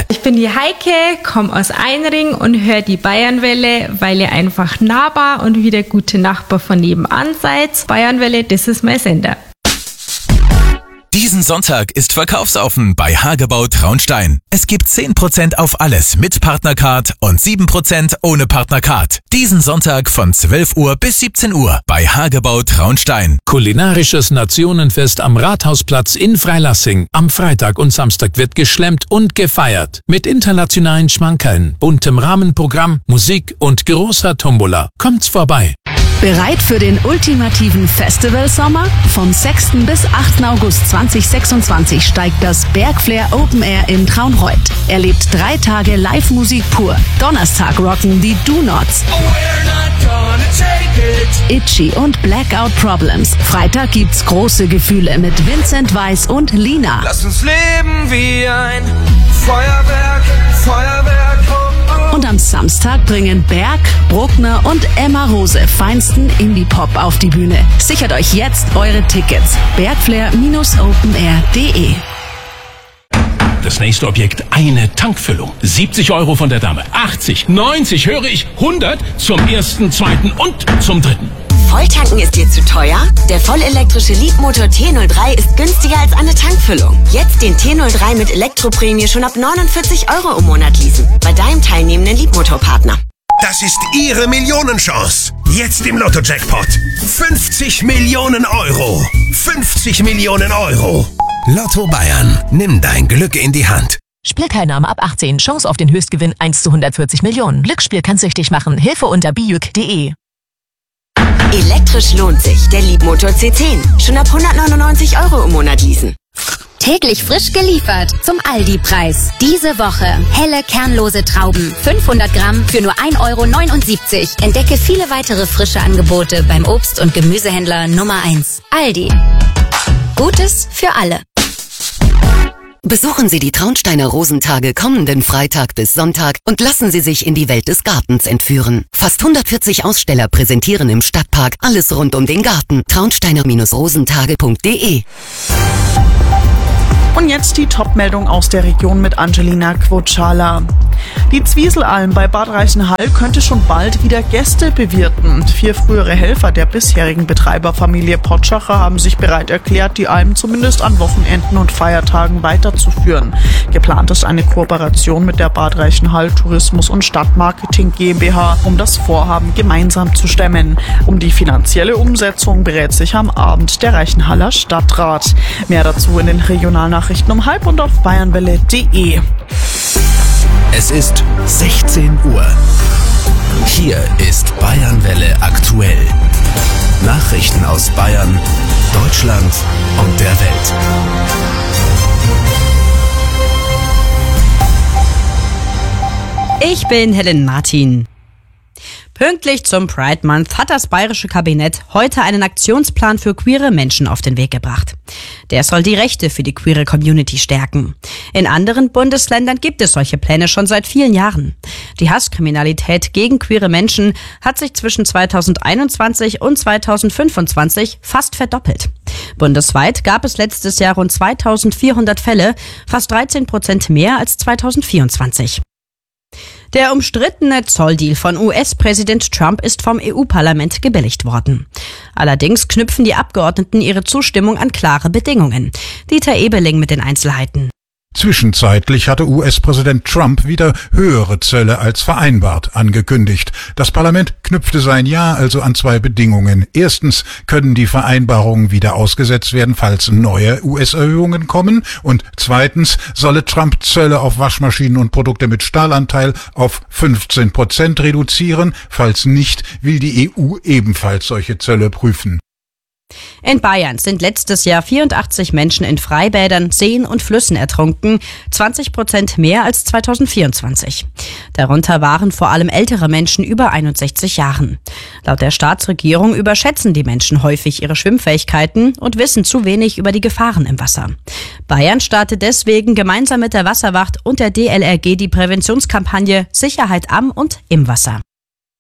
Ich bin die Heike, komme aus Einring und höre die Bayernwelle, weil ihr einfach nahbar und wie der gute Nachbar von nebenan seid. Bayernwelle, das ist mein Sender. Diesen Sonntag ist verkaufsoffen bei Hagebau Traunstein. Es gibt 10% auf alles mit Partnercard und 7% ohne Partnercard. Diesen Sonntag von 12 Uhr bis 17 Uhr bei Hagebau Traunstein. Kulinarisches Nationenfest am Rathausplatz in Freilassing. Am Freitag und Samstag wird geschlemmt und gefeiert. Mit internationalen Schmankerln, buntem Rahmenprogramm, Musik und großer Tombola. Kommt's vorbei. Bereit für den ultimativen Festivalsommer? Vom 6. bis 8. August 2026 steigt das Bergflair Open Air in Traunreut. Erlebt 3 Tage Live-Musik pur. Donnerstag rocken die Do Nots, Itchy und Blackout Problems. Freitag gibt's große Gefühle mit Vincent Weiss und Lina. Lass uns leben wie ein Feuerwerk, Feuerwerk. Und am Samstag bringen Berg, Bruckner und Emma Rose feinsten Indie-Pop auf die Bühne. Sichert euch jetzt eure Tickets. Bergflair-openair.de. Das nächste Objekt, eine Tankfüllung. 70 € von der Dame, 80, 90, höre ich, 100 zum ersten, zweiten und zum dritten. Volltanken ist dir zu teuer? Der vollelektrische Leapmotor T03 ist günstiger als eine Tankfüllung. Jetzt den T03 mit Elektroprämie schon ab 49 € im Monat leasen. Bei deinem teilnehmenden Leapmotor-Partner. Das ist Ihre Millionenchance. Jetzt im Lotto-Jackpot. 50 Millionen €. 50 Millionen €. Lotto Bayern. Nimm dein Glück in die Hand. Spielteilnahme ab 18. Chance auf den Höchstgewinn 1 zu 140 Millionen. Glücksspiel kann süchtig machen. Hilfe unter biuk.de. Elektrisch lohnt sich. Der Leapmotor C10. Schon ab 199 € im Monat leasen. Täglich frisch geliefert zum Aldi-Preis. Diese Woche helle kernlose Trauben. 500 Gramm für nur 1,79 €. Entdecke viele weitere frische Angebote beim Obst- und Gemüsehändler Nummer 1. Aldi. Gutes für alle. Besuchen Sie die Traunsteiner Rosentage kommenden Freitag bis Sonntag und lassen Sie sich in die Welt des Gartens entführen. Fast 140 Aussteller präsentieren im Stadtpark alles rund um den Garten. Traunsteiner-rosentage.de. Und jetzt die Top-Meldung aus der Region mit Angelina Quotschala. Die Zwieselalm bei Bad Reichenhall könnte schon bald wieder Gäste bewirten. 4 frühere Helfer der bisherigen Betreiberfamilie Potschacher haben sich bereit erklärt, die Alm zumindest an Wochenenden und Feiertagen weiterzuführen. Geplant ist eine Kooperation mit der Bad Reichenhall Tourismus- und Stadtmarketing GmbH, um das Vorhaben gemeinsam zu stemmen. Um die finanzielle Umsetzung berät sich am Abend der Reichenhaller Stadtrat. Mehr dazu in den Regionalnachrichten um 12:30 und auf bayernwelle.de. Es ist 16 Uhr. Hier ist Bayernwelle aktuell. Nachrichten aus Bayern, Deutschland und der Welt. Ich bin Helen Martin. Pünktlich zum Pride Month hat das bayerische Kabinett heute einen Aktionsplan für queere Menschen auf den Weg gebracht. Der soll die Rechte für die queere Community stärken. In anderen Bundesländern gibt es solche Pläne schon seit vielen Jahren. Die Hasskriminalität gegen queere Menschen hat sich zwischen 2021 und 2025 fast verdoppelt. Bundesweit gab es letztes Jahr rund 2400 Fälle, fast 13% mehr als 2024. Der umstrittene Zolldeal von US-Präsident Trump ist vom EU-Parlament gebilligt worden. Allerdings knüpfen die Abgeordneten ihre Zustimmung an klare Bedingungen. Dieter Ebeling mit den Einzelheiten. Zwischenzeitlich hatte US-Präsident Trump wieder höhere Zölle als vereinbart angekündigt. Das Parlament knüpfte sein Ja also an 2 Bedingungen. Erstens können die Vereinbarungen wieder ausgesetzt werden, falls neue US-Erhöhungen kommen. Und zweitens solle Trump Zölle auf Waschmaschinen und Produkte mit Stahlanteil auf 15% reduzieren. Falls nicht, will die EU ebenfalls solche Zölle prüfen. In Bayern sind letztes Jahr 84 Menschen in Freibädern, Seen und Flüssen ertrunken, 20% mehr als 2024. Darunter waren vor allem ältere Menschen über 61 Jahren. Laut der Staatsregierung überschätzen die Menschen häufig ihre Schwimmfähigkeiten und wissen zu wenig über die Gefahren im Wasser. Bayern startet deswegen gemeinsam mit der Wasserwacht und der DLRG die Präventionskampagne Sicherheit am und im Wasser.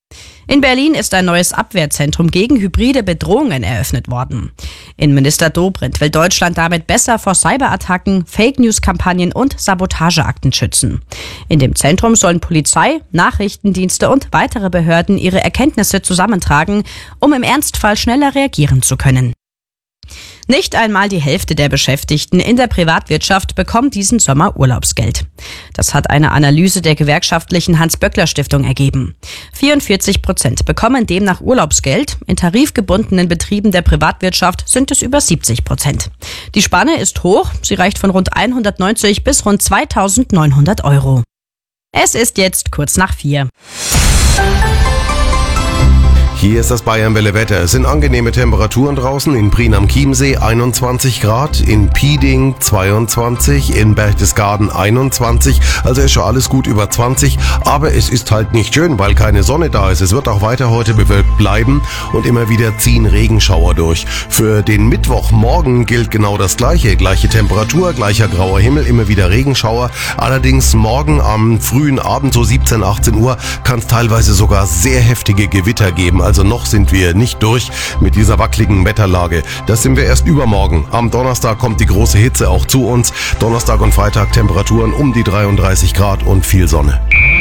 In Berlin ist ein neues Abwehrzentrum gegen hybride Bedrohungen eröffnet worden. Innenminister Dobrindt will Deutschland damit besser vor Cyberattacken, Fake-News-Kampagnen und Sabotageakten schützen. In dem Zentrum sollen Polizei, Nachrichtendienste und weitere Behörden ihre Erkenntnisse zusammentragen, um im Ernstfall schneller reagieren zu können. Nicht einmal die Hälfte der Beschäftigten in der Privatwirtschaft bekommt diesen Sommer Urlaubsgeld. Das hat eine Analyse der gewerkschaftlichen Hans-Böckler-Stiftung ergeben. 44% bekommen demnach Urlaubsgeld. In tarifgebundenen Betrieben der Privatwirtschaft sind es über 70%. Die Spanne ist hoch. Sie reicht von rund 190 bis rund 2.900 Euro. Es ist jetzt kurz nach 4. Hier ist das Bayernwelle-Wetter. Es sind angenehme Temperaturen draußen. In Prien am Chiemsee 21 Grad, in Pieding 22, in Berchtesgaden 21. Also ist schon alles gut über 20. Aber es ist halt nicht schön, weil keine Sonne da ist. Es wird auch weiter heute bewölkt bleiben und immer wieder ziehen Regenschauer durch. Für den Mittwochmorgen gilt genau das Gleiche. Gleiche Temperatur, gleicher grauer Himmel, immer wieder Regenschauer. Allerdings morgen am frühen Abend, so 17, 18 Uhr, kann es teilweise sogar sehr heftige Gewitter geben. Also noch sind wir nicht durch mit dieser wackeligen Wetterlage. Das sind wir erst übermorgen. Am Donnerstag kommt die große Hitze auch zu uns. Donnerstag und Freitag Temperaturen um die 33 Grad und viel Sonne.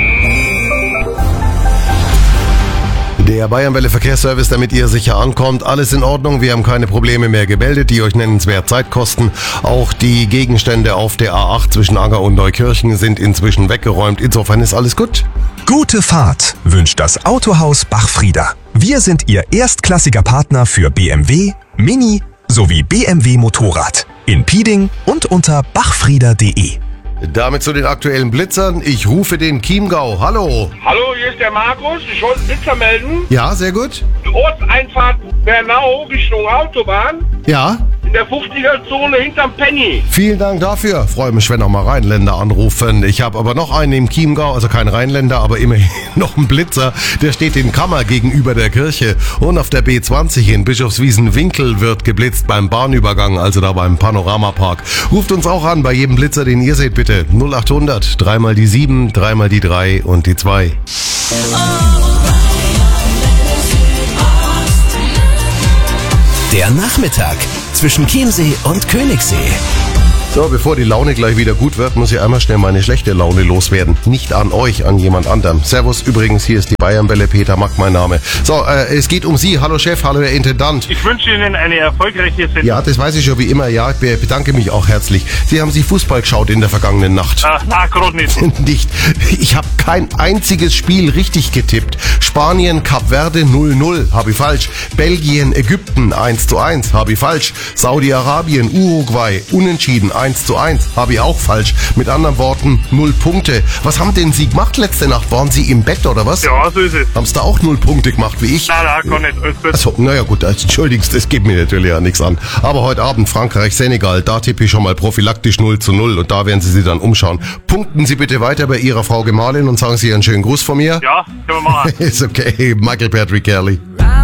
Der Bayernwelle Verkehrsservice, damit ihr sicher ankommt. Alles in Ordnung, wir haben keine Probleme mehr gemeldet, die euch nennenswert Zeit kosten. Auch die Gegenstände auf der A8 zwischen Anger und Neukirchen sind inzwischen weggeräumt. Insofern ist alles gut. Gute Fahrt wünscht das Autohaus Bachfrieder. Wir sind Ihr erstklassiger Partner für BMW, Mini sowie BMW Motorrad. In Pieding und unter bachfrieder.de. Damit zu den aktuellen Blitzern. Ich rufe den Chiemgau. Hallo. Hallo, hier ist der Markus. Ich wollte einen Blitzer melden. Ja, sehr gut. Ortseinfahrt Bernau Richtung Autobahn. Ja. In der 50er-Zone hinterm Penny. Vielen Dank dafür. Freue mich, wenn auch mal Rheinländer anrufen. Ich habe aber noch einen im Chiemgau, also kein Rheinländer, aber immerhin noch einen Blitzer. Der steht in Kammer gegenüber der Kirche. Und auf der B20 in Bischofswiesen-Winkel wird geblitzt beim Bahnübergang, also da beim Panoramapark. Ruft uns auch an bei jedem Blitzer, den ihr seht, bitte. 0800 3 mal die 7, 3 mal die 3 und die 2. Der Nachmittag zwischen Chiemsee und Königssee. So, bevor die Laune gleich wieder gut wird, muss ich einmal schnell meine schlechte Laune loswerden. Nicht an euch, an jemand anderem. Servus, übrigens, hier ist die Bayernwelle, Peter Mack mein Name. So, es geht um Sie. Hallo Chef, hallo Herr Intendant. Ich wünsche Ihnen eine erfolgreiche Sendung. Ja, das weiß ich schon wie immer. Ja, ich bedanke mich auch herzlich. Sie haben sich Fußball geschaut in der vergangenen Nacht. Na, gerade nicht. Nicht. Ich habe kein einziges Spiel richtig getippt. Spanien, Kap Verde 0-0, habe ich falsch. Belgien, Ägypten 1-1, habe ich falsch. Saudi-Arabien, Uruguay, unentschieden 1-1, habe ich auch falsch. Mit anderen Worten, 0 Punkte. Was haben denn Sie gemacht letzte Nacht? Waren Sie im Bett oder was? Ja, so ist es. Haben Sie da auch 0 Punkte gemacht wie ich? Na, gar nicht. Alles gut. Achso, naja gut, entschuldigst, das geht mir natürlich ja nichts an. Aber heute Abend Frankreich, Senegal, da tippe ich schon mal prophylaktisch 0-0 und da werden Sie sich dann umschauen. Punkten Sie bitte weiter bei Ihrer Frau Gemahlin und sagen Sie einen schönen Gruß von mir. Ja, können wir machen. Ist okay, Michael Patrick Kelly.